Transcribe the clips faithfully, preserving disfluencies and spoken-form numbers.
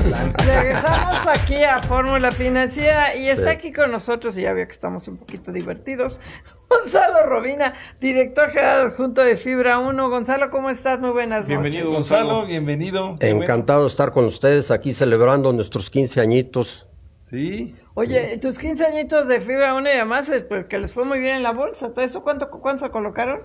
adelante. Regresamos aquí a Fórmula Financiera y está Sí. aquí con nosotros, y ya veo que estamos un poquito divertidos, Gonzalo Robina, director general adjunto de Fibra uno. Gonzalo, ¿cómo estás? Muy buenas noches. Bienvenido, Gonzalo, bienvenido. Encantado de estar con ustedes aquí celebrando nuestros quince añitos. Sí. Oye, tus quince añitos de Fibra uno y además es porque les fue muy bien en la bolsa. ¿Todo esto cuánto, cuánto se colocaron?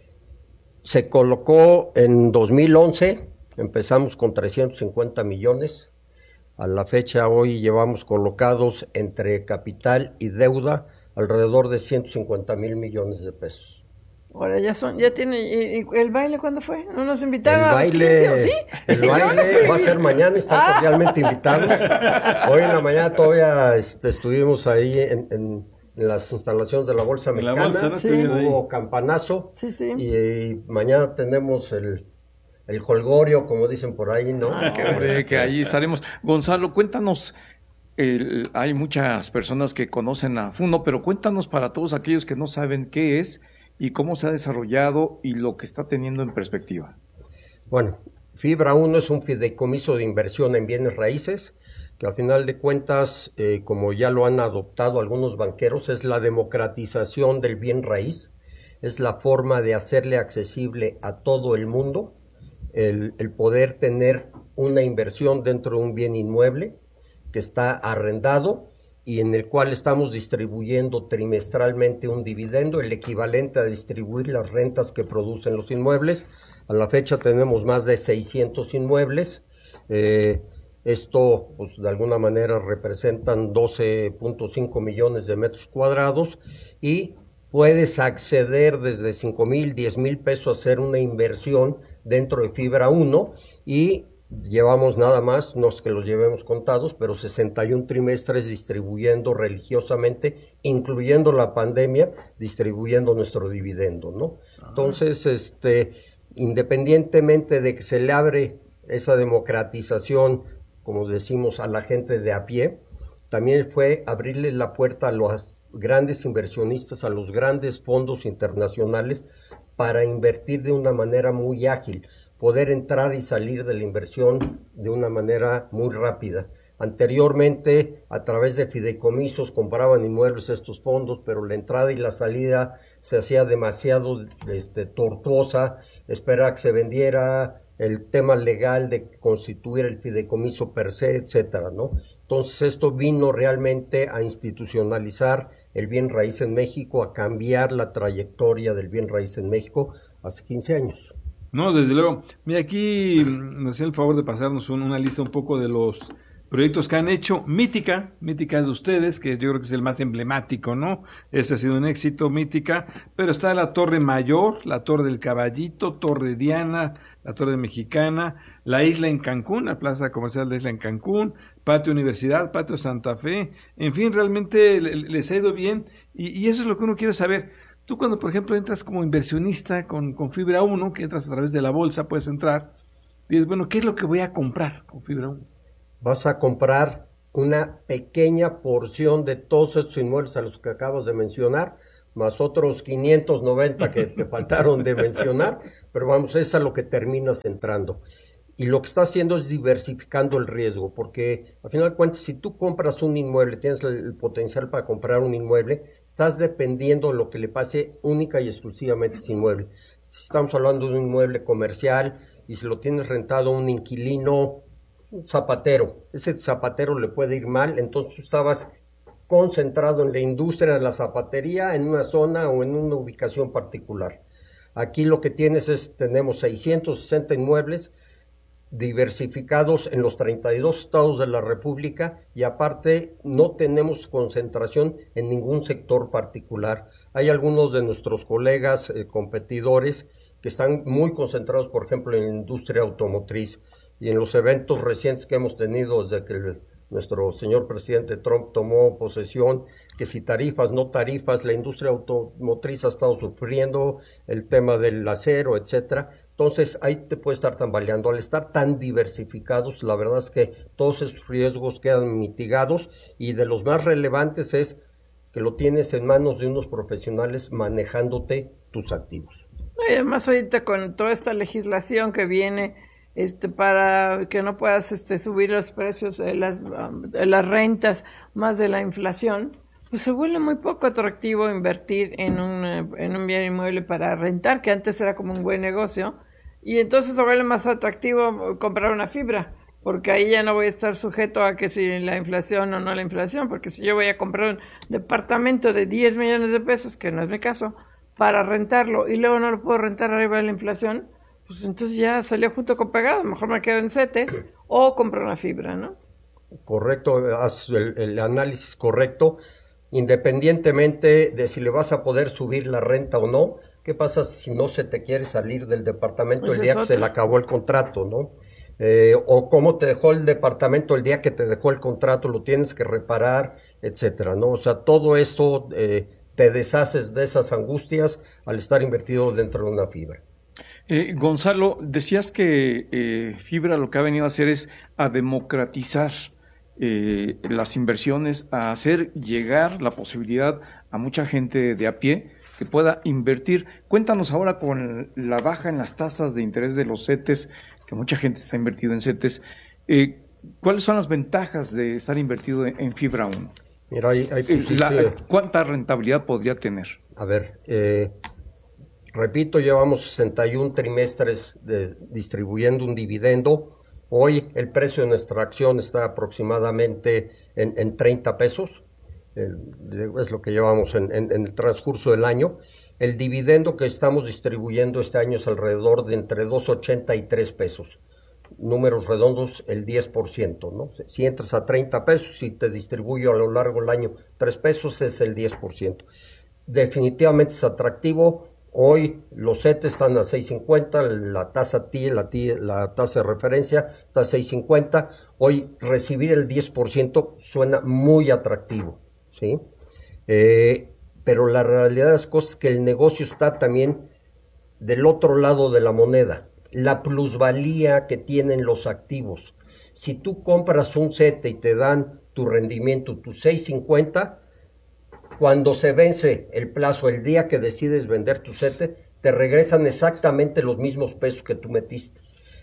Se colocó en dos mil once, empezamos con trescientos cincuenta millones. A la fecha hoy llevamos colocados entre capital y deuda alrededor de ciento cincuenta mil millones de pesos. Ahora ya son, ya tiene, ¿y, y el baile cuándo fue? ¿No nos invitaron El a baile, los quince, o sí? el baile va a ser mañana, están Ah. cordialmente invitados. Hoy en la mañana todavía este, estuvimos ahí en, en, en las instalaciones de la Bolsa En la Mexicana, bolsa, ¿no? Sí. Estuvieron ahí. hubo campanazo. Sí, sí. Y, y mañana tenemos el, el holgorio, como dicen por ahí, ¿no? Ah, qué hombre, que ahí estaremos. Gonzalo, cuéntanos, el- hay muchas personas que conocen a Funo, pero cuéntanos para todos aquellos que no saben qué es y cómo se ha desarrollado y lo que está teniendo en perspectiva. Bueno, Fibra uno es un fideicomiso de inversión en bienes raíces, que al final de cuentas, eh, como ya lo han adoptado algunos banqueros, es la democratización del bien raíz, es la forma de hacerle accesible a todo el mundo el, el poder tener una inversión dentro de un bien inmueble que está arrendado y en el cual estamos distribuyendo trimestralmente un dividendo, el equivalente a distribuir las rentas que producen los inmuebles. A la fecha tenemos más de seiscientos inmuebles. Eh, esto, pues, de alguna manera representan doce punto cinco millones de metros cuadrados y puedes acceder desde cinco mil, diez mil pesos a hacer una inversión dentro de Fibra uno y llevamos nada más, no es que los llevemos contados, pero sesenta y un trimestres distribuyendo religiosamente, incluyendo la pandemia, distribuyendo nuestro dividendo, ¿no? Ah. Entonces, este, independientemente de que se le abre esa democratización, como decimos, a la gente de a pie, también fue abrirle la puerta a los grandes inversionistas, a los grandes fondos internacionales, para invertir de una manera muy ágil, poder entrar y salir de la inversión de una manera muy rápida. Anteriormente, a través de fideicomisos, compraban inmuebles estos fondos, pero la entrada y la salida se hacía demasiado este, tortuosa, esperar que se vendiera, el tema legal de constituir el fideicomiso per se, etcétera, ¿no? Entonces esto vino realmente a institucionalizar el bien raíz en México, a cambiar la trayectoria del bien raíz en México hace quince años. No, desde luego. Mira, aquí nos hacía el favor de pasarnos un, una lista un poco de los proyectos que han hecho. Mítica, Mítica es de ustedes, que yo creo que es el más emblemático, ¿no? Ese ha sido un éxito, Mítica. Pero está la Torre Mayor, la Torre del Caballito, Torre Diana, la Torre Mexicana, la Isla en Cancún, la Plaza Comercial de Isla en Cancún, Patio Universidad, Patio Santa Fe. En fin, realmente les ha ido bien y, y eso es lo que uno quiere saber. Tú cuando, por ejemplo, entras como inversionista con, con Fibra uno, que entras a través de la bolsa, puedes entrar, dices, bueno, ¿qué es lo que voy a comprar con Fibra uno? Vas a comprar una pequeña porción de todos estos inmuebles a los que acabas de mencionar, más otros quinientos noventa que te faltaron de mencionar, pero vamos, es a lo que terminas entrando. Y lo que está haciendo es diversificando el riesgo, porque al final de cuentas, si tú compras un inmueble, tienes el, el potencial para comprar un inmueble, estás dependiendo de lo que le pase única y exclusivamente a ese inmueble. Si estamos hablando de un inmueble comercial y si lo tienes rentado a un inquilino, un zapatero, ese zapatero le puede ir mal, entonces tú estabas concentrado en la industria de la zapatería, en una zona o en una ubicación particular. Aquí lo que tienes es, tenemos seiscientos sesenta inmuebles, diversificados en los treinta y dos estados de la República y aparte no tenemos concentración en ningún sector particular. Hay algunos de nuestros colegas eh, competidores que están muy concentrados, por ejemplo, en la industria automotriz y en los eventos recientes que hemos tenido desde que el, nuestro señor presidente Trump tomó posesión, que si tarifas, no tarifas, la industria automotriz ha estado sufriendo el tema del acero, etcétera. Entonces, ahí te puede estar tambaleando. Al estar tan diversificados, la verdad es que todos esos riesgos quedan mitigados y de los más relevantes es que lo tienes en manos de unos profesionales manejándote tus activos. Y además ahorita con toda esta legislación que viene este, para que no puedas este, subir los precios de las, de las rentas más de la inflación, pues se vuelve muy poco atractivo invertir en un, en un bien inmueble para rentar, que antes era como un buen negocio, y entonces se vuelve más atractivo comprar una fibra, porque ahí ya no voy a estar sujeto a que si la inflación o no la inflación, porque si yo voy a comprar un departamento de diez millones de pesos, que no es mi caso, para rentarlo, y luego no lo puedo rentar arriba de la inflación, pues entonces ya salió junto con pegado, mejor me quedo en CETES o compro una fibra, ¿no? Correcto, haz el, el análisis correcto, independientemente de si le vas a poder subir la renta o no. ¿Qué pasa si no se te quiere salir del departamento Esa el día es que otra. se le acabó el contrato, ¿no? Eh, o cómo te dejó el departamento el día que te dejó el contrato, lo tienes que reparar, etcétera, ¿no? O sea, todo esto eh, te deshaces de esas angustias al estar invertido dentro de una fibra. Eh, Gonzalo, decías que eh, Fibra lo que ha venido a hacer es a democratizar eh, las inversiones, a hacer llegar la posibilidad a mucha gente de a pie que pueda invertir. Cuéntanos ahora con la baja en las tasas de interés de los CETES, que mucha gente está invertido en CETES, eh, ¿cuáles son las ventajas de estar invertido en, en Fibra uno? Mira, ahí, ahí Eh, pusiste... la- ¿Cuánta rentabilidad podría tener? A ver, eh, repito, llevamos sesenta y un trimestres de, distribuyendo un dividendo. Hoy el precio de nuestra acción está aproximadamente en, en treinta pesos. El- es lo que llevamos en, en- en el transcurso del año. El dividendo que estamos distribuyendo este año es alrededor de entre dos ochenta y tres pesos. Números redondos, el diez por ciento, ¿no? Si entras a treinta pesos y te distribuyo a lo largo del año tres pesos, es el diez por ciento. Definitivamente es atractivo. Hoy los CETES están a seis cincuenta, la tasa T I E, la, T I E, la tasa de referencia está a seis cincuenta. Hoy recibir el diez por ciento suena muy atractivo, ¿sí? Eh, pero la realidad de las cosas es que el negocio está también del otro lado de la moneda, la plusvalía que tienen los activos. Si tú compras un CETE y te dan tu rendimiento, tu seis cincuenta, cuando se vence el plazo, el día que decides vender tu CETE, te regresan exactamente los mismos pesos que tú metiste.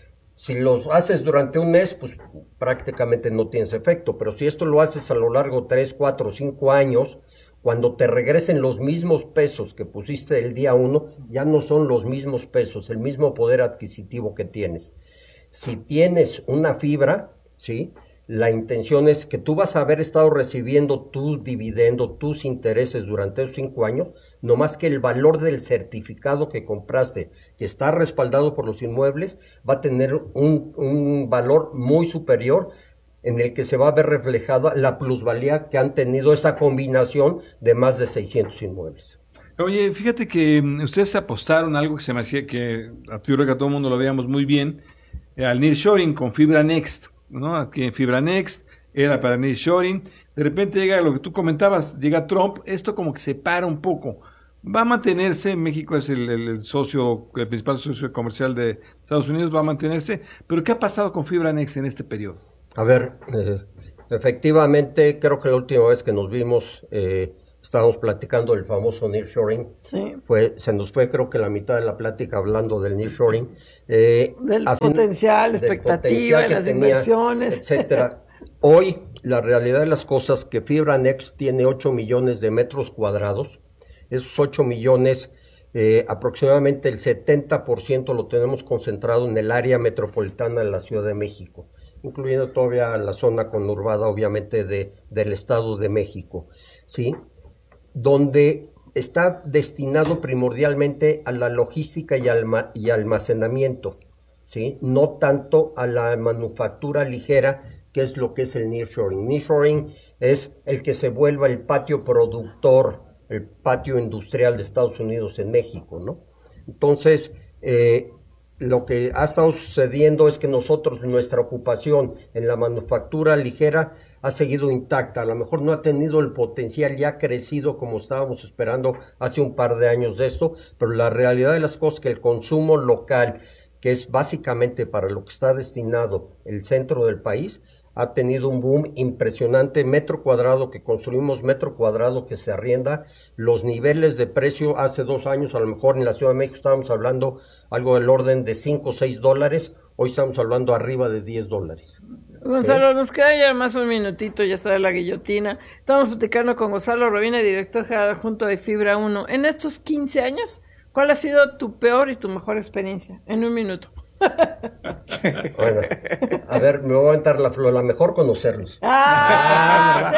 Si lo haces durante un mes, pues prácticamente no tienes efecto, pero si esto lo haces a lo largo de tres, cuatro, cinco años, cuando te regresen los mismos pesos que pusiste el día uno, ya no son los mismos pesos, el mismo poder adquisitivo que tienes. Si tienes una fibra, ¿sí?, la intención es que tú vas a haber estado recibiendo tu dividendo, tus intereses durante esos cinco años, no más que el valor del certificado que compraste, que está respaldado por los inmuebles, va a tener un, un valor muy superior en el que se va a ver reflejada la plusvalía que han tenido esa combinación de más de seiscientos inmuebles. Oye, fíjate que mm, ustedes apostaron algo que se me hacía que a yo creo que a todo el mundo lo veíamos muy bien, eh, al nearshoring con Fibra Next, ¿no? Aquí en Fibra Next era para nearshoring. De repente llega lo que tú comentabas, llega Trump, esto como que se para un poco. Va a mantenerse, México es el, el, el socio, el principal socio comercial de Estados Unidos, va a mantenerse, pero ¿qué ha pasado con Fibra Next en este periodo? A ver, eh, efectivamente, creo que la última vez que nos vimos, eh, estábamos platicando del famoso nearshoring. Sí. Fue, se nos fue creo que la mitad de la plática hablando del nearshoring. Eh, Del a fin- potencial, del expectativa, potencial que las tenía, inversiones. etcétera. Hoy, la realidad de las cosas que Fibra Next tiene ocho millones de metros cuadrados. Esos ocho millones, eh, aproximadamente el setenta por ciento lo tenemos concentrado en el área metropolitana de la Ciudad de México, incluyendo todavía la zona conurbada, obviamente, de, del Estado de México, ¿sí?, donde está destinado primordialmente a la logística y, alma, y almacenamiento, ¿sí?, no tanto a la manufactura ligera, que es lo que es el nearshoring. Nearshoring es el que se vuelva el patio productor, el patio industrial de Estados Unidos en México, ¿no? Entonces, eh, lo que ha estado sucediendo es que nosotros, nuestra ocupación en la manufactura ligera ha seguido intacta. A lo mejor no ha tenido el potencial, ya ha crecido como estábamos esperando hace un par de años de esto, pero la realidad de las cosas es que el consumo local, que es básicamente para lo que está destinado el centro del país, ha tenido un boom impresionante, metro cuadrado que construimos, metro cuadrado que se arrienda, los niveles de precio hace dos años, a lo mejor en la Ciudad de México estábamos hablando algo del orden de cinco o seis dólares, hoy estamos hablando arriba de diez dólares. Gonzalo, ¿Sí? nos queda ya más un minutito, ya está la guillotina. Estamos platicando con Gonzalo Robina, director general adjunto de Fibra uno. En estos quince años, ¿cuál ha sido tu peor y tu mejor experiencia? En un minuto. Bueno, a ver, me voy a aventar la flor, la mejor conocerlos. Ah,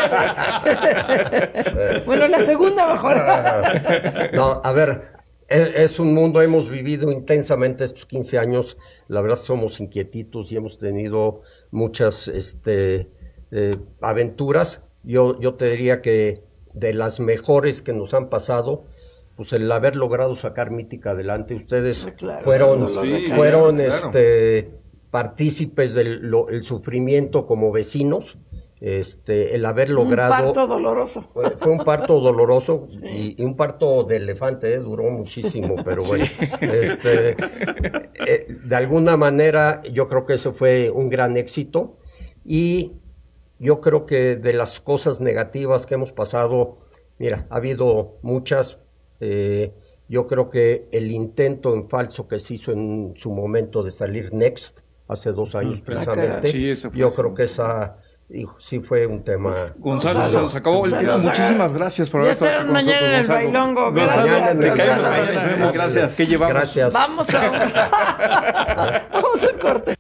bueno, la segunda mejor. No, a ver, es, es un mundo, hemos vivido intensamente estos quince años, la verdad somos inquietitos y hemos tenido muchas este, eh, aventuras. Yo, yo te diría que de las mejores que nos han pasado, pues el haber logrado sacar Mítica adelante. Ustedes claro, fueron, sí, fueron claro. este, partícipes del lo, el sufrimiento como vecinos, este, el haber logrado... Un parto doloroso. Fue, fue un parto doloroso Sí. y, y un parto de elefante, ¿eh? Duró muchísimo, pero bueno, este, eh, de alguna manera yo creo que eso fue un gran éxito y yo creo que de las cosas negativas que hemos pasado, mira, ha habido muchas. Eh, yo creo que el intento en falso que se hizo en su momento de salir Next hace dos años Mm, precisamente, sí, eso fue yo eso. creo que esa hijo, sí fue un tema. Gonzalo, Gonzalo. se nos acabó el tiempo. Gonzalo. Muchísimas gracias por Ya haber estado estarán aquí con mañana nosotros, en el Gonzalo. bailongo. Gonzalo, Mañana en te el caemos bailongo. mañana, nos vemos. Gracias. ¿Qué llevamos? Gracias. Vamos a... Vamos a corte.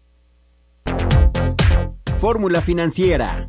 Fórmula Financiera.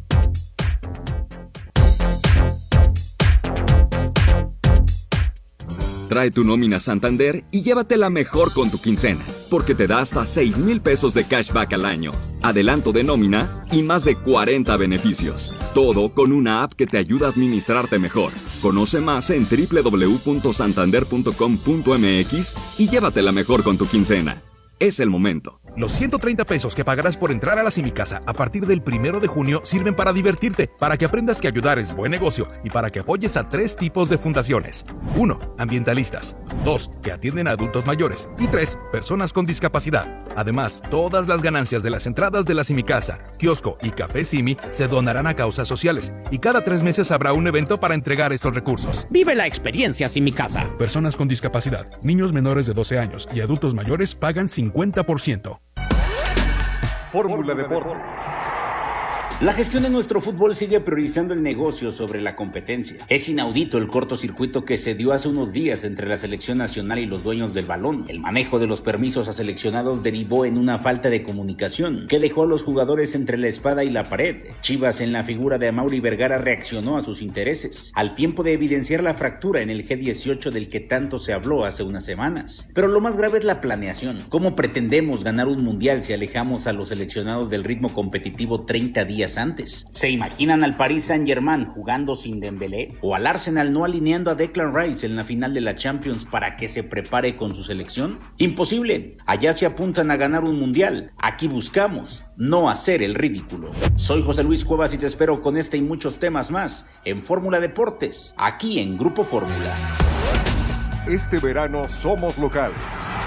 Trae tu nómina Santander y llévatela mejor con tu quincena, porque te da hasta seis mil pesos de cashback al año, adelanto de nómina y más de cuarenta beneficios. Todo con una app que te ayuda a administrarte mejor. Conoce más en doble u doble u doble u punto santander punto com punto m x y llévatela mejor con tu quincena. Es el momento. Los ciento treinta pesos que pagarás por entrar a la Simicasa a partir del primero de junio sirven para divertirte, para que aprendas que ayudar es buen negocio y para que apoyes a tres tipos de fundaciones. Uno, ambientalistas. Dos, que atienden a adultos mayores. Y tres, personas con discapacidad. Además, todas las ganancias de las entradas de la Simicasa, kiosco y café Simi se donarán a causas sociales. Y cada tres meses habrá un evento para entregar estos recursos. Vive la experiencia Simicasa. Personas con discapacidad, niños menores de doce años y adultos mayores pagan cincuenta por ciento. Fórmula Deportes. La gestión de nuestro fútbol sigue priorizando el negocio sobre la competencia. Es inaudito el cortocircuito que se dio hace unos días entre la selección nacional y los dueños del balón. El manejo de los permisos a seleccionados derivó en una falta de comunicación que dejó a los jugadores entre la espada y la pared. Chivas, en la figura de Amaury Vergara, reaccionó a sus intereses, al tiempo de evidenciar la fractura en el G dieciocho del que tanto se habló hace unas semanas. Pero lo más grave es la planeación. ¿Cómo pretendemos ganar un mundial si alejamos a los seleccionados del ritmo competitivo treinta días antes? ¿Se imaginan al Paris Saint-Germain jugando sin Dembélé? ¿O al Arsenal no alineando a Declan Rice en la final de la Champions para que se prepare con su selección? Imposible. Allá se apuntan a ganar un mundial. Aquí buscamos no hacer el ridículo. Soy José Luis Cuevas y te espero con este y muchos temas más en Fórmula Deportes, aquí en Grupo Fórmula. Este verano somos locales.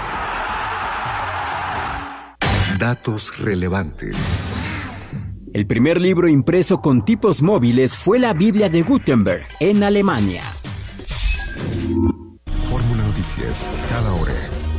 Datos relevantes. El primer libro impreso con tipos móviles fue la Biblia de Gutenberg en Alemania. Fórmula Noticias, cada hora.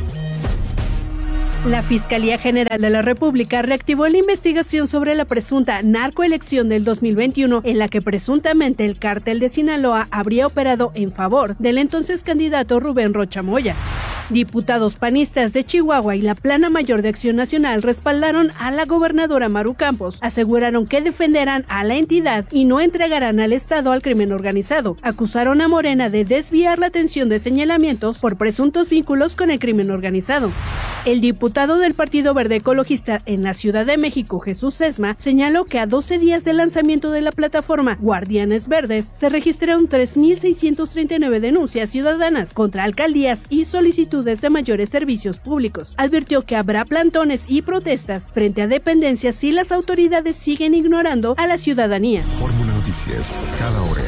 La Fiscalía General de la República reactivó la investigación sobre la presunta narcoelección del dos mil veintiuno, en la que presuntamente el cártel de Sinaloa habría operado en favor del entonces candidato Rubén Rocha Moya. Diputados panistas de Chihuahua y la Plana Mayor de Acción Nacional respaldaron a la gobernadora Maru Campos. Aseguraron que defenderán a la entidad y no entregarán al Estado al crimen organizado. Acusaron a Morena de desviar la atención de señalamientos por presuntos vínculos con el crimen organizado. El diputado del Partido Verde Ecologista en la Ciudad de México, Jesús Sesma, señaló que a doce días del lanzamiento de la plataforma Guardianes Verdes se registraron tres mil seiscientas treinta y nueve denuncias ciudadanas contra alcaldías y solicitudes de mayores servicios públicos. Advirtió que habrá plantones y protestas frente a dependencias si las autoridades siguen ignorando a la ciudadanía. Fórmula Noticias, cada hora.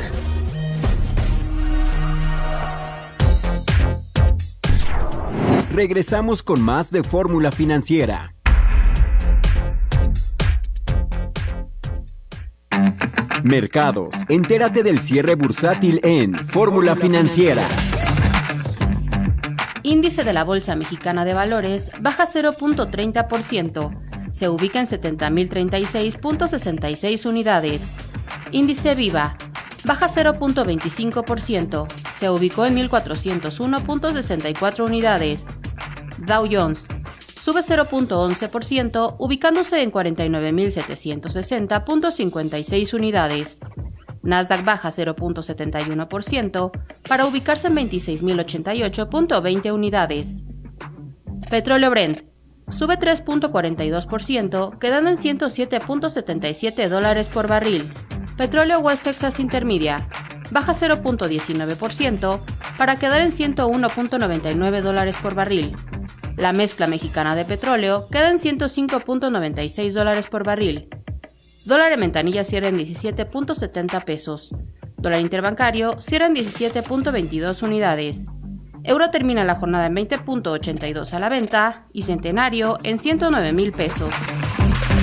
Regresamos con más de Fórmula Financiera. Mercados. Entérate del cierre bursátil en Fórmula Financiera. Índice de la Bolsa Mexicana de Valores baja cero punto treinta por ciento. Se ubica en setenta mil treinta y seis punto sesenta y seis unidades. Índice Viva baja cero punto veinticinco por ciento. Se ubicó en mil cuatrocientos uno punto sesenta y cuatro unidades. Dow Jones sube cero punto once por ciento, ubicándose en cuarenta y nueve mil setecientos sesenta punto cincuenta y seis unidades. Nasdaq baja cero punto setenta y uno por ciento para ubicarse en veintiséis mil ochenta y ocho punto veinte unidades. Petróleo Brent sube tres punto cuarenta y dos por ciento, quedando en ciento siete punto setenta y siete dólares por barril. Petróleo West Texas Intermedia baja cero punto diecinueve por ciento para quedar en ciento uno punto noventa y nueve dólares por barril. La mezcla mexicana de petróleo queda en ciento cinco punto noventa y seis dólares por barril. Dólar en ventanilla cierra en diecisiete punto setenta pesos. Dólar interbancario cierra en diecisiete punto veintidós unidades. Euro termina la jornada en veinte punto ochenta y dos a la venta y centenario en ciento nueve mil pesos.